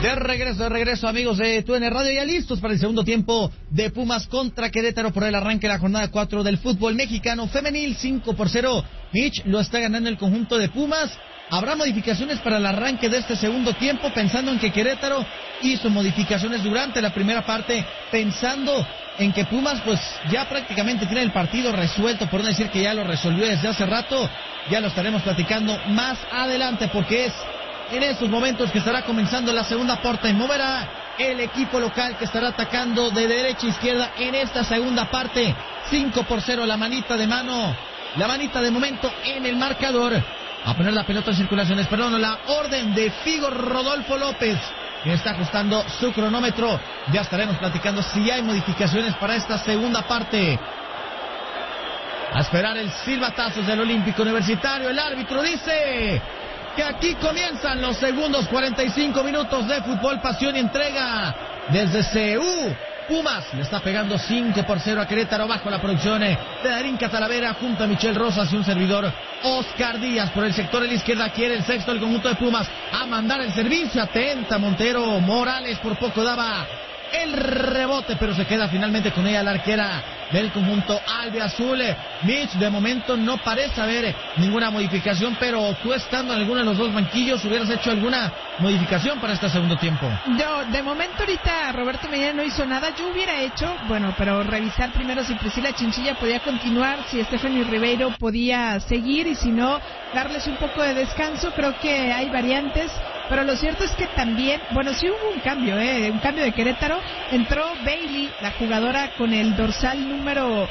De regreso, amigos de TUDN Radio, ya listos para el segundo tiempo de Pumas contra Querétaro por el arranque de la jornada 4 del fútbol mexicano femenil. 5-0, Mitch lo está ganando el conjunto de Pumas. Habrá modificaciones para el arranque de este segundo tiempo, pensando en que Querétaro hizo modificaciones durante la primera parte, pensando en que Pumas pues ya prácticamente tiene el partido resuelto, por no decir que ya lo resolvió desde hace rato. Ya lo estaremos platicando más adelante, porque es en estos momentos que estará comenzando la segunda parte. Moverá el equipo local, que estará atacando de derecha a izquierda en esta segunda parte. 5-0, la manita de mano, la manita de momento en el marcador. A poner la pelota en circulaciones, la orden de Figo Rodolfo López, que está ajustando su cronómetro. Ya estaremos platicando si hay modificaciones para esta segunda parte. A esperar el silbatazo del Olímpico Universitario. El árbitro dice que aquí comienzan los segundos 45 minutos de fútbol, pasión y entrega desde CU. Pumas le está pegando 5-0 a Querétaro, bajo la producción de Darín Catalavera junto a Michelle Rosas y un servidor Oscar Díaz. Por el sector de la izquierda quiere el sexto el conjunto de Pumas a mandar el servicio. Atenta Montero Morales, por poco daba el rebote, pero se queda finalmente con ella la arquera del conjunto albiazul. Mitch, de momento no parece haber ninguna modificación, pero tú, estando en alguno de los dos banquillos, ¿hubieras hecho alguna modificación para este segundo tiempo? Yo, de momento ahorita Roberto Medina no hizo nada. Yo hubiera hecho, pero revisar primero si Priscila Chinchilla podía continuar, si Stephanie Ribeiro podía seguir, y si no, darles un poco de descanso. Creo que hay variantes, pero lo cierto es que también, sí hubo un cambio de Querétaro. Entró Bailey, la jugadora con el dorsal número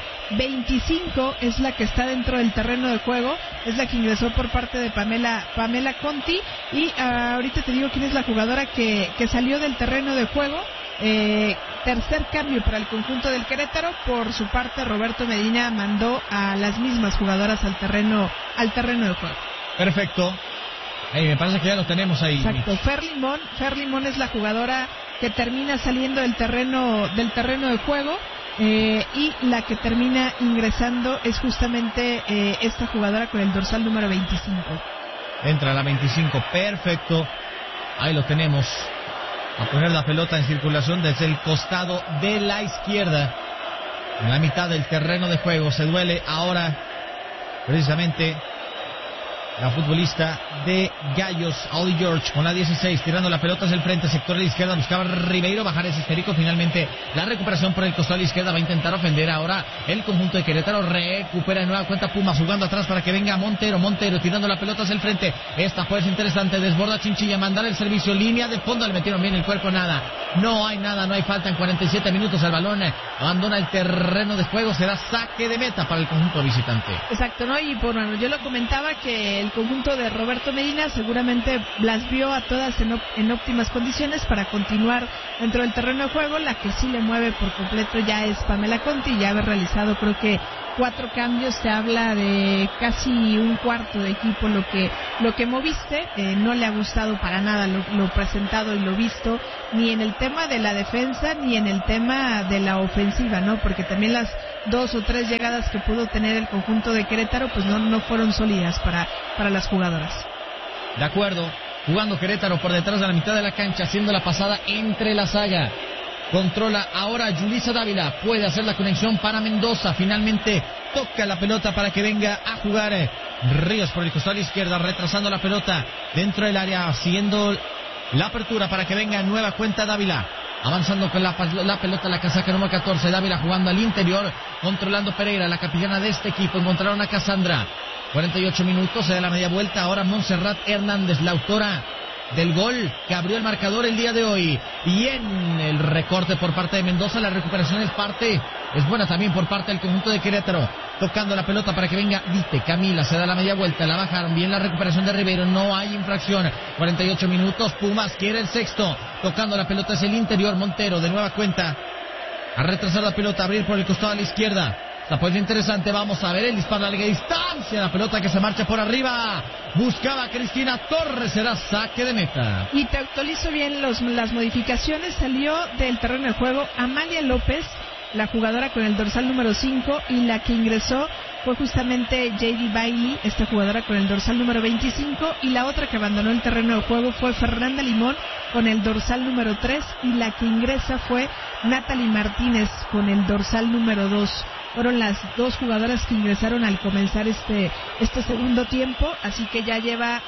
25, es la que está dentro del terreno de juego, es la que ingresó por parte de Pamela Conti, y ahorita te digo quién es la jugadora que salió del terreno de juego. Tercer cambio para el conjunto del Querétaro. Por su parte, Roberto Medina mandó a las mismas jugadoras al terreno de juego. Perfecto. Me parece que ya lo tenemos ahí. Exacto. Fer Limón es la jugadora que termina saliendo del terreno de juego, y la que termina ingresando es justamente esta jugadora con el dorsal número 25. Entra la 25, perfecto. Ahí lo tenemos. A poner la pelota en circulación desde el costado de la izquierda, en la mitad del terreno de juego. Se duele ahora precisamente la futbolista de Gallos, Audi George, con la 16, tirando la pelota hacia el frente, sector de la izquierda, buscaba Ribeiro, bajar ese esférico, finalmente la recuperación por el costado de la izquierda, va a intentar ofender ahora el conjunto de Querétaro, recupera de nueva cuenta Pumas, jugando atrás para que venga Montero, tirando la pelota hacia el frente, esta puede ser interesante, desborda Chinchilla, mandar el servicio, línea de fondo, le metieron bien el cuerpo, no hay falta en 47 minutos, el balón abandona el terreno de juego, será saque de meta para el conjunto visitante. Exacto, y yo lo comentaba que el conjunto de Roberto Medina seguramente las vio a todas en óptimas condiciones para continuar dentro del terreno de juego. La que sí le mueve por completo ya es Pamela Conti, ya haber realizado creo que 4 cambios, se habla de casi un cuarto de equipo lo que moviste. No le ha gustado para nada lo presentado y lo visto, ni en el tema de la defensa ni en el tema de la ofensiva, porque también las 2 o 3 llegadas que pudo tener el conjunto de Querétaro pues no fueron sólidas para las jugadoras. De acuerdo, jugando Querétaro por detrás de la mitad de la cancha, haciendo la pasada entre la saga. Controla ahora Yulisa Dávila, puede hacer la conexión para Mendoza, finalmente toca la pelota para que venga a jugar Ríos por el costado a la izquierda, retrasando la pelota dentro del área, siguiendo la apertura para que venga nueva cuenta Dávila, avanzando con la pelota, la casaca número 14, Dávila jugando al interior, controlando Pereira, la capitana de este equipo, encontraron a Cassandra, 48 minutos, se da la media vuelta, ahora Montserrat Hernández, la autora del gol que abrió el marcador el día de hoy, y en el recorte por parte de Mendoza, la recuperación es buena también por parte del conjunto de Querétaro, tocando la pelota para que venga Vite, Camila, se da la media vuelta, la bajaron bien, la recuperación de Ribeiro, no hay infracción, 48 minutos, Pumas quiere el sexto, tocando la pelota hacia el interior, Montero de nueva cuenta, a retrasar la pelota, abrir por el costado a la izquierda. Está pues interesante, vamos a ver el disparo a larga distancia, la pelota que se marcha por arriba, buscaba Cristina Torres, será saque de meta. Y te actualizo bien las modificaciones, salió del terreno de juego Amalia López, la jugadora con el dorsal número 5, y la que ingresó fue justamente J.D. Bailey, esta jugadora con el dorsal número 25, y la otra que abandonó el terreno de juego fue Fernanda Limón, con el dorsal número 3 y la que ingresa fue Natalie Martínez con el dorsal número 2. Fueron las dos jugadoras que ingresaron al comenzar este segundo tiempo, así que ya lleva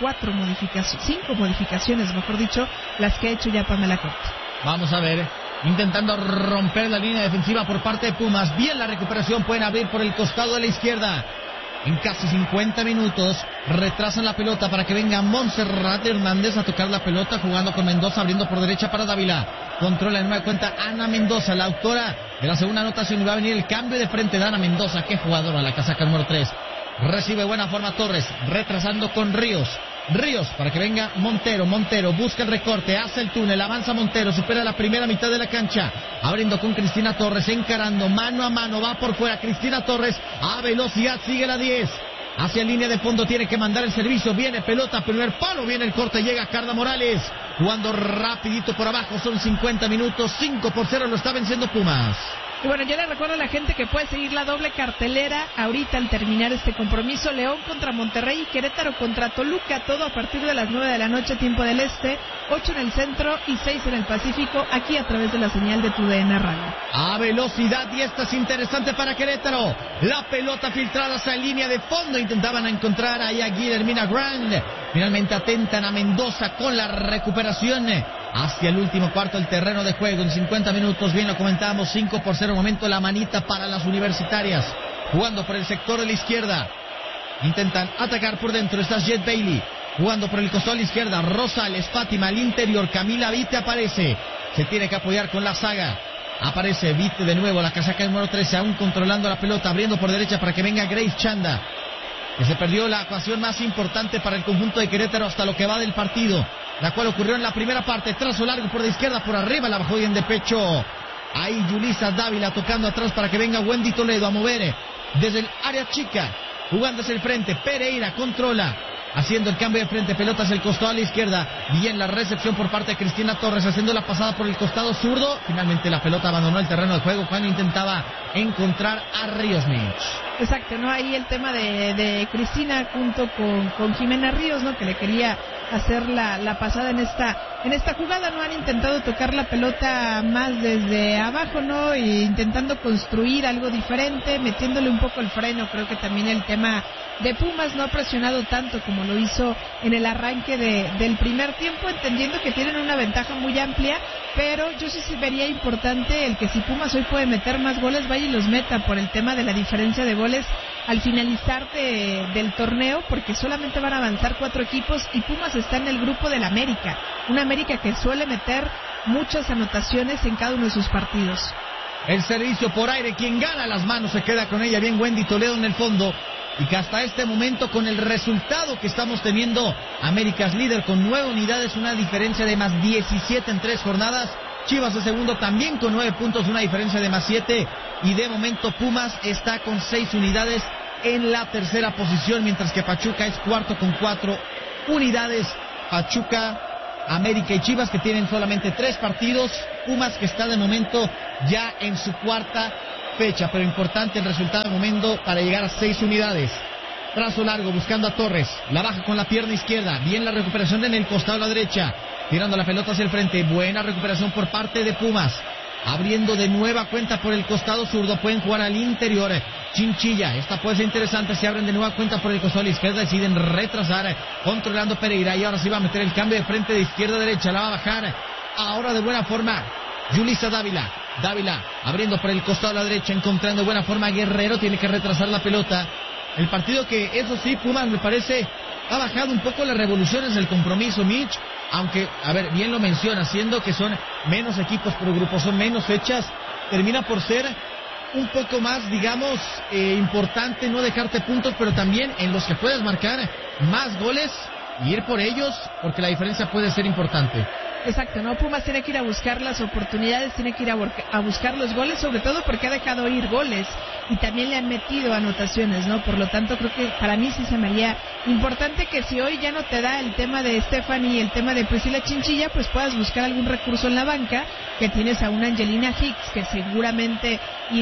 5 modificaciones, mejor dicho, las que ha hecho ya Pamela Conti. Vamos a ver, intentando romper la línea defensiva por parte de Pumas. Bien la recuperación, pueden abrir por el costado de la izquierda. En casi 50 minutos retrasan la pelota para que venga Montserrat Hernández a tocar la pelota, jugando con Mendoza, abriendo por derecha para Dávila. Controla en nueva cuenta Ana Mendoza, la autora de la segunda anotación, y va a venir el cambio de frente de Ana Mendoza. Qué jugadora, la casaca número 3. Recibe buena forma Torres, retrasando con Ríos para que venga Montero busca el recorte, hace el túnel, avanza Montero, supera la primera mitad de la cancha, abriendo con Cristina Torres, encarando mano a mano, va por fuera Cristina Torres, a velocidad sigue la 10, hacia línea de fondo, tiene que mandar el servicio, viene pelota, primer palo, viene el corte, llega Carla Morales, jugando rapidito por abajo, son 50 minutos, 5-0 lo está venciendo Pumas. Y bueno, yo le recuerdo a la gente que puede seguir la doble cartelera ahorita al terminar este compromiso. León contra Monterrey y Querétaro contra Toluca, todo a partir de las 9 de la noche, tiempo del este, 8 en el centro y 6 en el Pacífico, aquí a través de la señal de TUDN Radio. A velocidad, y esta es interesante para Querétaro. La pelota filtrada hacia línea de fondo, intentaban encontrar ahí a Guillermina Grand. Finalmente atentan a Mendoza con la recuperación hacia el último cuarto del terreno de juego. En 50 minutos, bien lo comentábamos, 5-0, momento la manita para las universitarias, jugando por el sector de la izquierda, intentan atacar por dentro, está Jet Bailey, jugando por el costado de la izquierda, Rosales, Fátima al interior, Camila Vite aparece, se tiene que apoyar con la saga, aparece Vite de nuevo, la casaca número 13, aún controlando la pelota, abriendo por derecha para que venga Grace Chanda, que se perdió la ocasión más importante para el conjunto de Querétaro hasta lo que va del partido, la cual ocurrió en la primera parte, trazo largo por la izquierda, por arriba, la bajó bien de pecho. Ahí Yulisa Dávila tocando atrás para que venga Wendy Toledo a mover desde el área chica, jugando hacia el frente, Pereira controla, haciendo el cambio de frente, pelota hacia el costado a la izquierda, bien la recepción por parte de Cristina Torres, haciendo la pasada por el costado zurdo, finalmente la pelota abandonó el terreno de juego cuando intentaba encontrar a Ríos Mitch. Exacto, ¿no? Ahí el tema de Cristina junto con Jimena Ríos, ¿no? Que le quería hacer la pasada en esta jugada, ¿no? Han intentado tocar la pelota más desde abajo, ¿no? E intentando construir algo diferente, metiéndole un poco el freno. Creo que también el tema de Pumas no ha presionado tanto como lo hizo en el arranque del primer tiempo, entendiendo que tienen una ventaja muy amplia, pero yo sí vería importante el que si Pumas hoy puede meter más goles, vaya y los meta por el tema de la diferencia de goles al finalizar del torneo, porque solamente van a avanzar 4 equipos y Pumas está en el grupo del América, una América que suele meter muchas anotaciones en cada uno de sus partidos. El servicio por aire, quien gana las manos se queda con ella, bien Wendy Toledo en el fondo, y que hasta este momento con el resultado que estamos teniendo, América es líder con 9 unidades, una diferencia de más 17 en 3 jornadas, Chivas de segundo también con 9 puntos, una diferencia de más 7, y de momento Pumas está con 6 unidades en la tercera posición, mientras que Pachuca es cuarto con 4 unidades, Pachuca, América y Chivas que tienen solamente 3 partidos, Pumas que está de momento ya en su cuarta fecha, pero importante el resultado de momento para llegar a 6 unidades. Trazo largo buscando a Torres, la baja con la pierna izquierda, bien la recuperación en el costado de la derecha, tirando la pelota hacia el frente, buena recuperación por parte de Pumas, abriendo de nueva cuenta por el costado zurdo, pueden jugar al interior, Chinchilla, esta puede ser interesante, se abren de nueva cuenta por el costado de la izquierda, deciden retrasar, controlando Pereira, y ahora sí va a meter el cambio de frente de izquierda a derecha, la va a bajar, ahora de buena forma, Yulisa Dávila, abriendo por el costado de la derecha, encontrando de buena forma a Guerrero, tiene que retrasar la pelota, el partido que, eso sí, Pumas me parece, ha bajado un poco las revoluciones del compromiso, Mitch, aunque, a ver, bien lo menciona, siendo que son menos equipos por grupo, son menos fechas, termina por ser un poco más, digamos, importante no dejarte puntos, pero también en los que puedes marcar más goles y ir por ellos, porque la diferencia puede ser importante. Exacto, ¿no? Pumas tiene que ir a buscar las oportunidades, tiene que ir a buscar los goles, sobre todo porque ha dejado ir goles y también le han metido anotaciones, ¿no? Por lo tanto, creo que para mí sí se me haría importante que si hoy ya no te da el tema de Stephanie y el tema de Priscila Chinchilla, pues puedas buscar algún recurso en la banca, que tienes a una Angelina Hicks que seguramente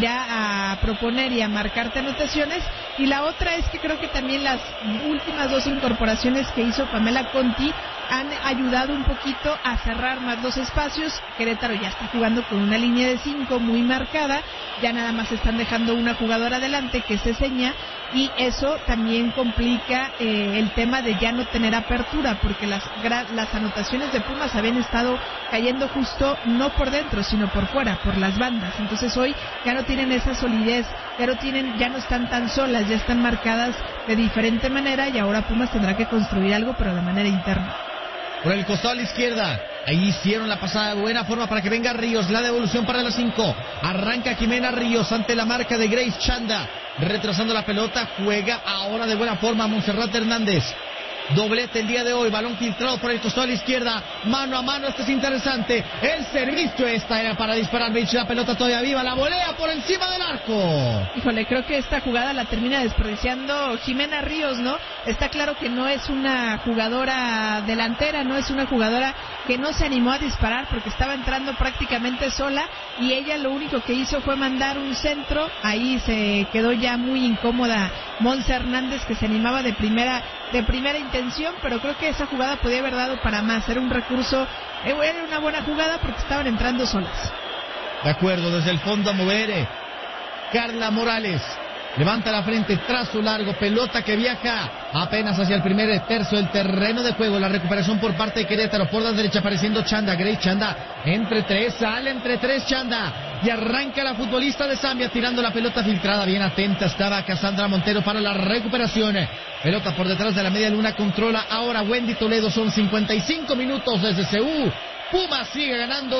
irá a proponer y a marcarte anotaciones, y la otra es que creo que también las últimas 2 incorporaciones que hizo Pamela Conti han ayudado un poquito a cerrar más los espacios. Querétaro ya está jugando con una línea de 5 muy marcada, ya nada más están dejando una jugadora adelante que se Seña, y eso también complica el tema de ya no tener apertura, porque las anotaciones de Pumas habían estado cayendo justo no por dentro, sino por fuera, por las bandas. Entonces hoy ya no tienen esa solidez, ya no están tan solas, ya están marcadas de diferente manera, y ahora Pumas tendrá que construir algo, pero de manera interna. Por el costado a la izquierda, ahí hicieron la pasada de buena forma para que venga Ríos, la devolución para las 5, arranca Jimena Ríos ante la marca de Grace Chanda, retrasando la pelota, juega ahora de buena forma Montserrat Hernández. Doblete el día de hoy, balón filtrado por el costado a la izquierda, mano a mano, este es interesante, el servicio, esta era para disparar Beach, la pelota todavía viva, la volea por encima del arco. Híjole, creo que esta jugada la termina desperdiciando Jimena Ríos, ¿no? Está claro que no es una jugadora delantera, no es una jugadora que no se animó a disparar porque estaba entrando prácticamente sola, y ella lo único que hizo fue mandar un centro, ahí se quedó ya muy incómoda Monse Hernández, que se animaba de primera intención, pero creo que esa jugada podía haber dado para más, era un recurso, era una buena jugada porque estaban entrando solas. De acuerdo, desde el fondo a mover Carla Morales, levanta la frente, trazo largo, pelota que viaja apenas hacia el primer tercio del terreno de juego, la recuperación por parte de Querétaro, por la derecha apareciendo Chanda, Grace Chanda, entre tres Chanda, y arranca la futbolista de Zambia tirando la pelota filtrada, bien atenta estaba Cassandra Montero para la recuperación, pelota por detrás de la media luna, controla ahora Wendy Toledo, son 55 minutos desde Seúl. Pumas sigue ganando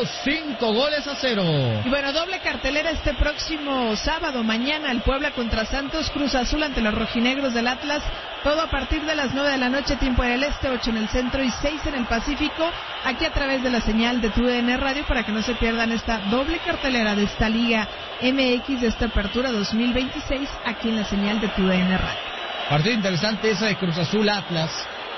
5-0. Y bueno, doble cartelera este próximo sábado, mañana el Puebla contra Santos, Cruz Azul ante los rojinegros del Atlas, todo a partir de las 9 de la noche, tiempo en el este, 8 en el centro y 6 en el Pacífico, aquí a través de la señal de TUDN Radio, para que no se pierdan esta doble cartelera de esta Liga MX, de esta apertura 2026, aquí en la señal de TUDN Radio. Partido interesante esa de Cruz Azul Atlas.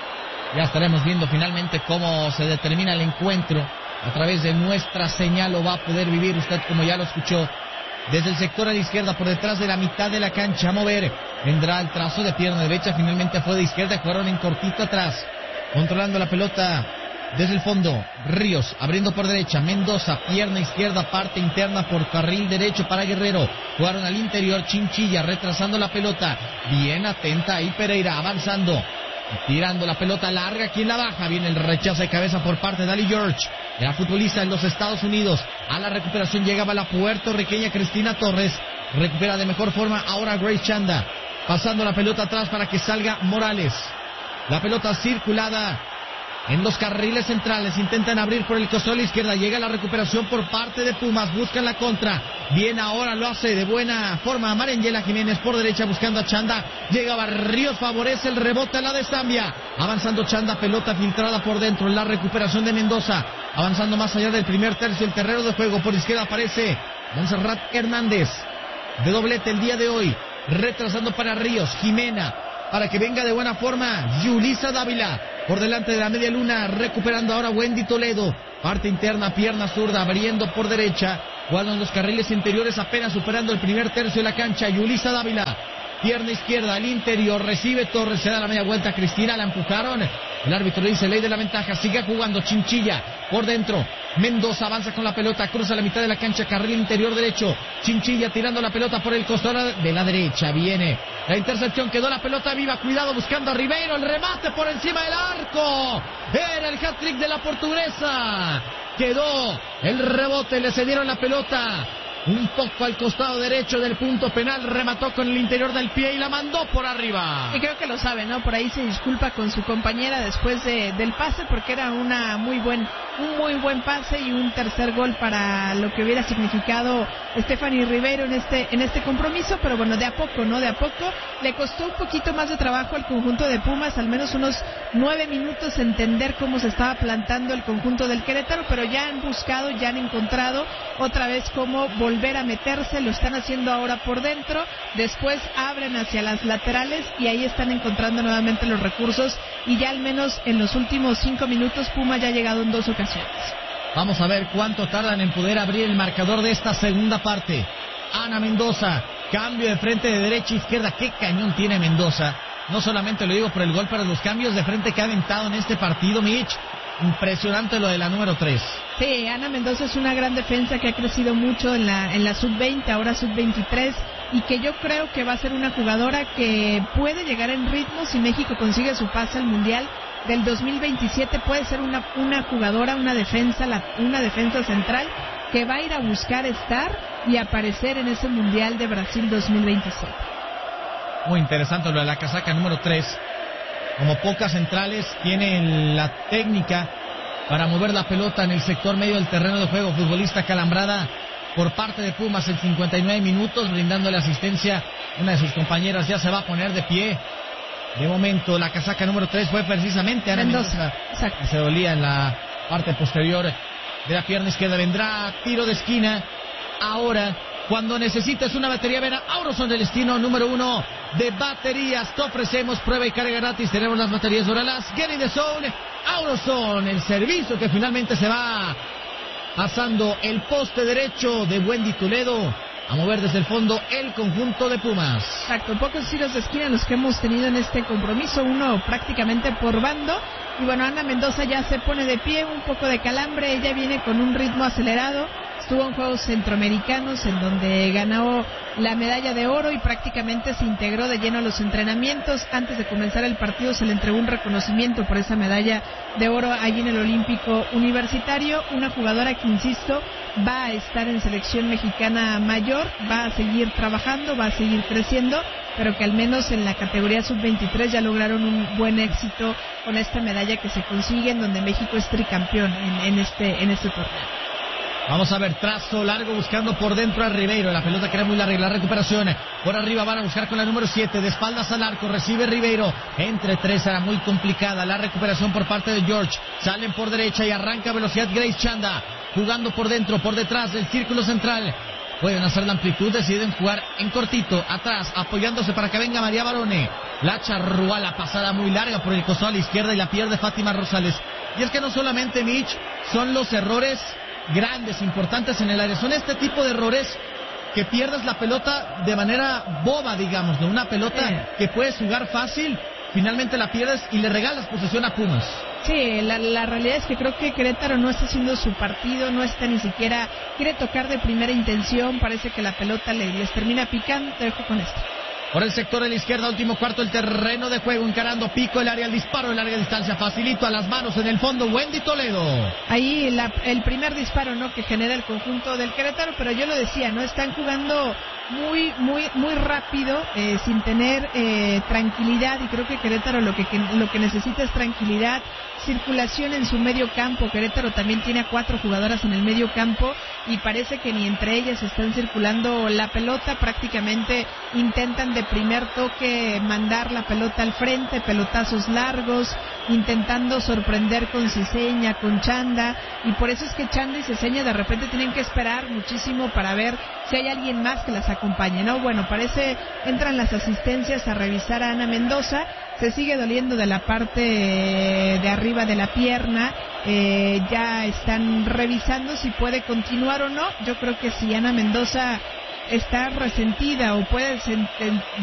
Ya estaremos viendo finalmente cómo se determina el encuentro. A través de nuestra señal lo va a poder vivir usted, como ya lo escuchó. Desde el sector a la izquierda, por detrás de la mitad de la cancha, a mover. Vendrá el trazo de pierna derecha, finalmente fue de izquierda, jugaron en cortito atrás. Controlando la pelota desde el fondo, Ríos, abriendo por derecha, Mendoza, pierna izquierda, parte interna por carril derecho para Guerrero. Jugaron al interior, Chinchilla, retrasando la pelota. Bien atenta ahí Pereira, avanzando. Tirando la pelota larga, ¿quién la baja? Viene el rechazo de cabeza por parte de Ali George, la futbolista en los Estados Unidos. A la recuperación llegaba la puertorriqueña Cristina Torres. Recupera de mejor forma ahora Grace Chanda, pasando la pelota atrás para que salga Morales. La pelota circulada en los carriles centrales, intentan abrir por el costado a la izquierda, llega la recuperación por parte de Pumas, buscan la contra, bien ahora lo hace de buena forma Mariangela Jiménez por derecha buscando a Chanda, llegaba Ríos, favorece el rebote a la de Zambia, avanzando Chanda, pelota filtrada por dentro, la recuperación de Mendoza, avanzando más allá del primer tercio el terreno de juego, por izquierda aparece Montserrat Hernández, de doblete el día de hoy, retrasando para Ríos, Jimena, para que venga de buena forma Yulisa Dávila, por delante de la media luna, recuperando ahora Wendy Toledo, parte interna, pierna zurda, abriendo por derecha, jugando en los carriles interiores, apenas superando el primer tercio de la cancha, Yulisa Dávila, pierna izquierda al interior, recibe Torres, se da la media vuelta, Cristina, la empujaron, el árbitro dice ley de la ventaja, sigue jugando Chinchilla, por dentro, Mendoza avanza con la pelota, cruza la mitad de la cancha, carril interior derecho, Chinchilla tirando la pelota por el costado de la derecha, viene la intercepción, quedó la pelota viva, cuidado buscando a Ribeiro, el remate por encima del arco, era el hat-trick de la portuguesa, quedó el rebote, le cedieron la pelota un poco al costado derecho del punto penal, remató con el interior del pie y la mandó por arriba. Y creo que lo sabe, ¿no? Por ahí se disculpa con su compañera después del pase, porque era un muy buen pase y un tercer gol para lo que hubiera significado Stephanie Ribeiro en este compromiso, pero bueno, de a poco, ¿no? De a poco le costó un poquito más de trabajo al conjunto de Pumas, al menos unos 9 minutos entender cómo se estaba plantando el conjunto del Querétaro, pero ya han buscado, ya han encontrado otra vez cómo volver a meterse, lo están haciendo ahora por dentro, después abren hacia las laterales y ahí están encontrando nuevamente los recursos, y ya al menos en los últimos 5 minutos Puma ya ha llegado en 2 ocasiones. Vamos a ver cuánto tardan en poder abrir el marcador de esta segunda parte. Ana Mendoza, cambio de frente de derecha a izquierda, qué cañón tiene Mendoza, No solamente lo digo por el gol, pero los cambios de frente que ha aventado en este partido, Mitch. Impresionante lo de la número 3. Sí, Ana Mendoza es una gran defensa que ha crecido mucho en la sub-20, ahora sub-23, y que yo creo que va a ser una jugadora que puede llegar en ritmo si México consigue su pase al Mundial del 2027. Puede ser una jugadora, una defensa central que va a ir a buscar estar y aparecer en ese Mundial de Brasil 2027. Muy interesante lo de la casaca número 3. Como pocas centrales, tiene la técnica para mover la pelota en el sector medio del terreno de juego. Futbolista calambrada por parte de Pumas en 59 minutos, brindándole asistencia. Una de sus compañeras ya se va a poner de pie. De momento, la casaca número 3 fue precisamente Ana Mendoza. Se dolía en la parte posterior de la pierna izquierda. Vendrá tiro de esquina. Ahora, cuando necesites una batería, ven a Auroson del destino número 1 de baterías. Te ofrecemos prueba y carga gratis. Tenemos las baterías Duralas. Get in the zone. Auroson, el servicio que finalmente se va pasando el poste derecho de Wendy Toledo a mover desde el fondo el conjunto de Pumas. Exacto, pocos tiros de esquina los que hemos tenido en este compromiso, uno prácticamente por bando. Y bueno, Ana Mendoza ya se pone de pie, un poco de calambre, ella viene con un ritmo acelerado. Estuvo en Juegos Centroamericanos en donde ganó la medalla de oro y prácticamente se integró de lleno a los entrenamientos. Antes de comenzar el partido se le entregó un reconocimiento por esa medalla de oro allí en el Olímpico Universitario. Una jugadora que, insisto, va a estar en selección mexicana mayor, va a seguir trabajando, va a seguir creciendo, pero que al menos en la categoría sub-23 ya lograron un buen éxito con esta medalla que se consigue, en donde México es tricampeón en este torneo. Vamos a ver, trazo largo buscando por dentro a Ribeiro. La pelota que era muy larga, la recuperación. Por arriba van a buscar con la número 7, de espaldas al arco, recibe Ribeiro. Entre 3 era muy complicada. La recuperación por parte de George. Salen por derecha y arranca velocidad Grace Chanda. Jugando por dentro, por detrás del círculo central. Pueden hacer la amplitud, deciden jugar en cortito, atrás, apoyándose para que venga María Barone. La charrúa, la pasada muy larga por el costado a la izquierda y la pierde Fátima Rosales. Y es que no solamente, Mitch, son los errores grandes, importantes en el área. Son este tipo de errores que pierdes la pelota de manera boba, digamos, ¿no? Una pelota que puedes jugar fácil, finalmente la pierdes y le regalas posesión a Pumas. Sí, la realidad es que creo que Querétaro no está haciendo su partido, no está ni siquiera, quiere tocar de primera intención, parece que la pelota les termina picando. Te dejo con esto. Por el sector de la izquierda, último cuarto, el terreno de juego, encarando pico el área, el disparo de larga distancia, facilito a las manos en el fondo, Wendy Toledo. Ahí el primer disparo, ¿no?, que genera el conjunto del Querétaro, pero yo lo decía, ¿no?, están jugando muy rápido, sin tener tranquilidad, y creo que Querétaro lo que necesita es tranquilidad, circulación en su medio campo. Querétaro también tiene a 4 jugadoras en el medio campo y parece que ni entre ellas están circulando la pelota. Prácticamente intentan de primer toque mandar la pelota al frente, pelotazos largos, intentando sorprender con Ciseña, con Chanda, y por eso es que Chanda y Ciseña de repente tienen que esperar muchísimo para ver si hay alguien más que las acompañe, ¿no? Bueno, entran las asistencias a revisar a Ana Mendoza, se sigue doliendo de la parte de arriba de la pierna, ya están revisando si puede continuar o no. Yo creo que si Ana Mendoza está resentida o puede